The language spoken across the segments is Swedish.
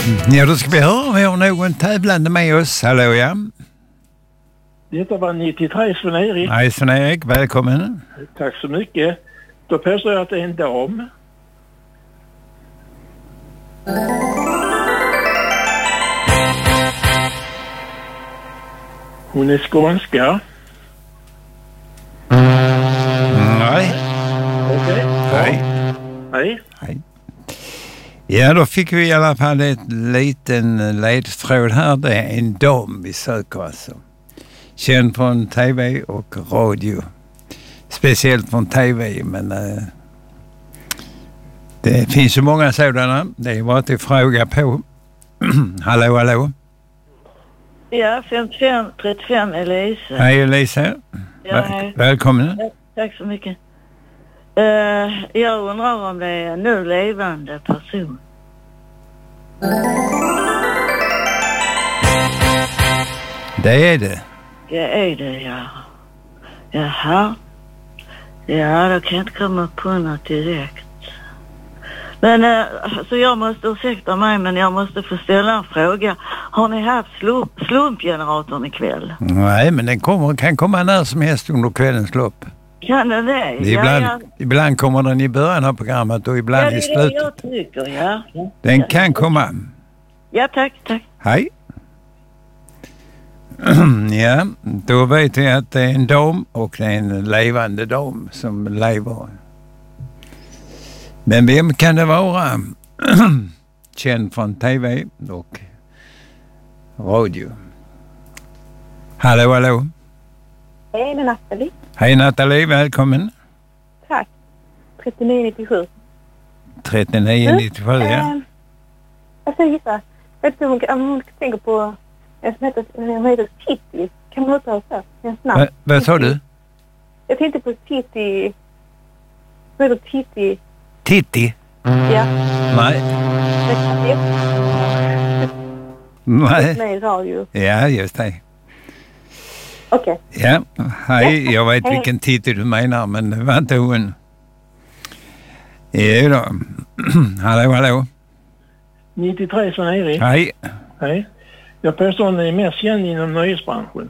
Ja, då ska vi höra om vi har någon tävlande med oss. Hallå, ja. Detta var 93 Sven-Erik. Hej Sven-Erik, välkommen. Tack så mycket. Då påstår jag att det är en dam. Hon är skånska. Nej. Okej. Hej. Hej. Hej. Ja, då fick vi i alla fall ett liten ledtråd här. Det är en dam vi söker alltså. Känd från tv och radio. Speciellt från tv, men det finns ju många sådana. Det är bara att fråga på. Hallå, hallå. Ja, 55-35 Elisa. Hej Elisa. Ja, hej. Välkommen. Ja, tack så mycket. Jag undrar om det är en nu levande person. Det är det. Det är det, ja. Jaha. Ja, då kan jag inte komma på något direkt. Men så jag måste ursäkta mig, men jag måste få ställa en fråga. Har ni haft slumpgeneratorn ikväll? Nej, men den kan komma när som helst under kvällens lopp. Kan den det? Ibland kommer den i början av programmet och ibland i slutet. Ja, det är det jag tycker, ja. Den kan komma. Ja, tack. Hej. Ja, då vet vi att det är en dam och det är en levande dam som lever. Men vem kan det vara? Känd från tv och radio. Hallå, hallå. Hej, det är Nathalie. Hej Nathalie, välkommen. Tack. 3997. 3997, ja. Jag ska gissa. Jag vet inte om hon tänker på en som heter Titti. Kan man uttala så? Vad sa du? Jag tänkte på Titti. Vad heter Titti? Titti? Ja. Nej. Nej. Nej, radio. Ja, just det. Okej. Ja, hej. Jag vet vilken Titti du menar, men det var inte hon. Jo då. Hallå, hallå. 93 Sven-Erik. Hej. Hej. Jag påstår att ni är mest känd inom nöjesbranschen.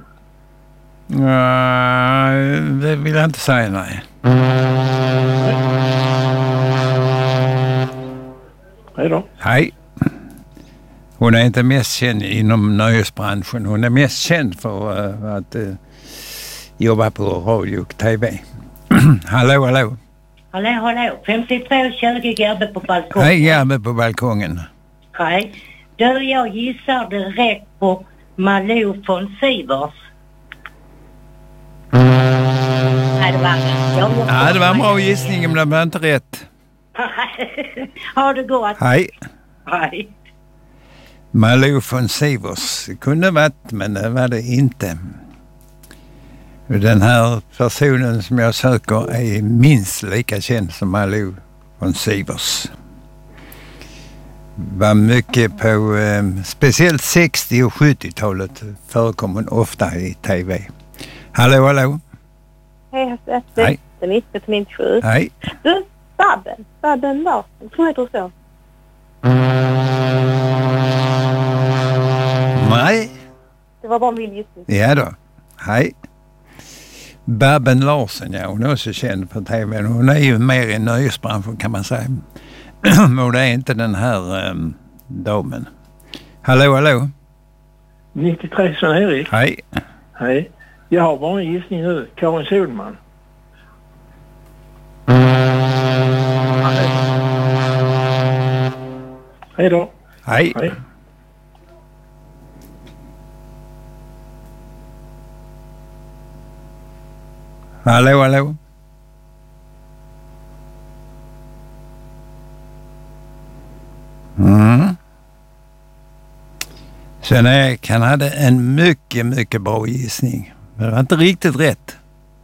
Det vill jag inte säga, nej. Hej då. Hej. Hon är inte mest känd inom nöjesbranschen. Hon är mest känd för att jobba på radio och tv. Hallå, hallå. Hallå. 52-20 Gabbe på balkongen. Hej, Gabbe på balkongen. Hej. Du, jag gissar direkt på Malou von Sivers. Nej, det var det var en bra gissning, men det var inte rätt. Har du gått? Hej. Hej. Malou von Sivers. Det kunde varit, men det var det inte. Den här personen som jag söker är minst lika känd som Malou von Sivers. Var mycket på, speciellt 60- och 70-talet förekom hon ofta i tv. Hallå, hallå. Hej, Hasse. Hej. Det är 1997. Hej. Du, Babben Larsson. Tror jag så. Nej. Det var bara min gissning. Ja då. Hej. Babben Larsson, ja, hon är också känd för tv. Hon är ju mer i nöjesbranschen kan man säga. Och det är inte den här damen. Hallå, hallå. 93 Sven-Erik. Hej. Hej. Jag har bara en gissning nu. Karin Solman. Hej då. Hej. Hej. Hallå, hallå. Sven-Erik, han hade en mycket bra gissning. Men det var inte riktigt rätt.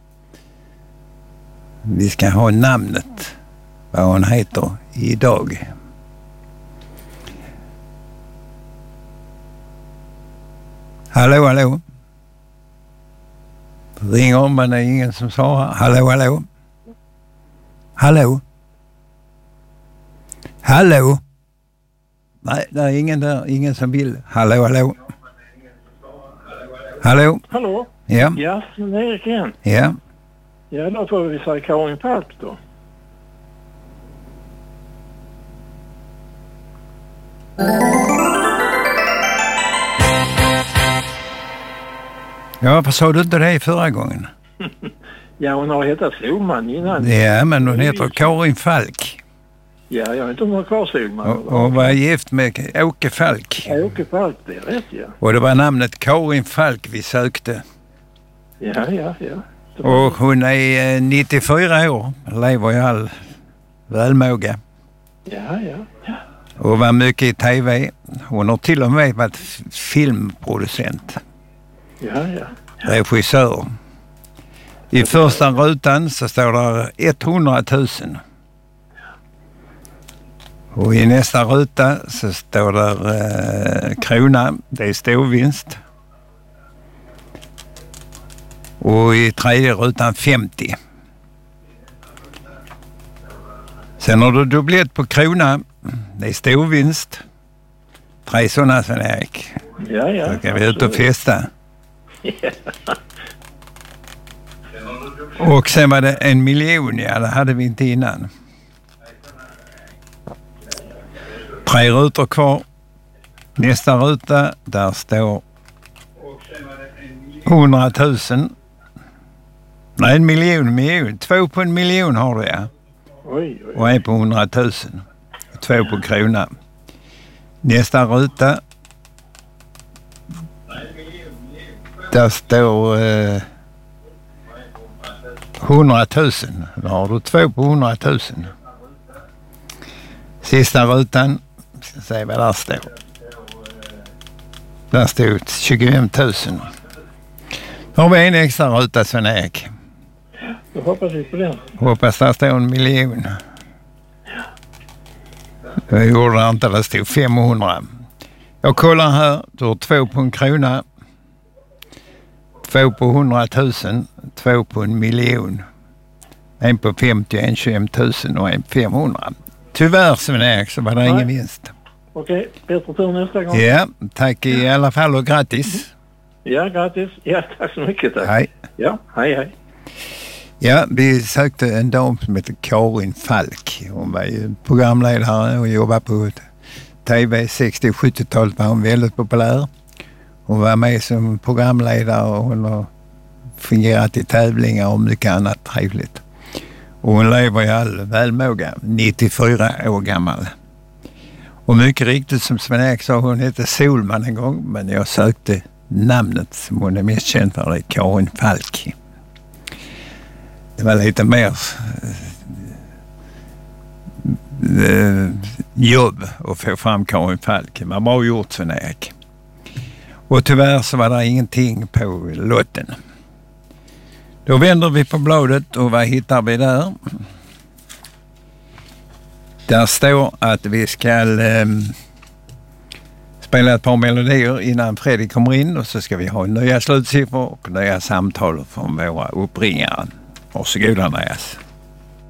Vi ska ha namnet, vad hon heter idag. Hallå, hallå. Ring om, men det är ingen som svarar. Hallå, hallå. Hallå. Hallå. Nej, det är ingen där. Ingen som vill. Hallå, hallå. Hallå? Hallå? Ja. Ja, Sven-Erik igen. Ja. Ja, då får vi säga Karin Falk då. Ja, varför sa du inte det förra gången? Ja, hon har hetat Solman innan. Ja, men hon heter Karin Falk. Ja, jag vet inte om hon har kvar Solman. Och var gift med Åke Falk. Ja, Åke Falk, det är rätt, ja. Och det var namnet Karin Falk vi sökte. Ja. Och hon är 94 år, lever i all välmåga. Ja. Och var mycket i tv. Hon har till och med varit filmproducent. Ja. Regissör. I första rutan så står det 100 000. Och i nästa ruta så står det krona, det är storvinst. Och i tredje rutan 50. Sen har du dubblett på krona, det är storvinst. 3 sådana, Sven-Erik. Ja. Då kan vi ut och festa. Och sen var det 1 miljon, ja, det hade vi inte innan. 3 rutor kvar. Nästa ruta, där står 100 000. Nej, 1 miljon. 2 på 1 miljon har du, ja. Oj. Och 1 på 100 000. 2 på krona. Nästa ruta. Där står 100 000. Då har du 2 på 100 000. Sista rutan. Ska se vad där står. Där står 25 000. Då har vi en extra ruta, Sven-Erik. Då hoppas vi på den. Hoppas där står 1 miljon. Jag gjorde det inte, det stod 500. Jag kollar här, du har 2 på 1 krona. 2 på 100 000. 2 på 1 miljon. 1 på 50, 1 25 000 och 1 på 500. Tyvärr, Sven-Erik, så var det ingen vinst. Okej, bättre tur nästa gång. Ja, tack i alla fall och grattis. Ja, grattis. Ja, tack så mycket. Tack. Hej. Ja, hej. Ja, vi sökte en dam som heter Karin Falk. Hon var ju programledare och jobbade på tv. 60- och 70-talet var hon väldigt populär. Hon var med som programledare och hon har fungerat i tävlingar och mycket annat trevligt. Och hon lever i all välmåga, 94 år gammal. Och mycket riktigt som Sven-Erik sa, hon hette Solman en gång, men jag sökte namnet som hon är mest känd för, det är Karin Falk. Det var lite mer jobb att få fram Karin Falk. Det var bra gjort, Sven-Erik. Och tyvärr så var det ingenting på lotten. Då vänder vi på bladet och vad hittar vi där? Där står att vi ska spela ett par melodier innan Fredrik kommer in och så ska vi ha nya slutsiffror och nya samtal från våra uppringare. Varsågod, Andreas.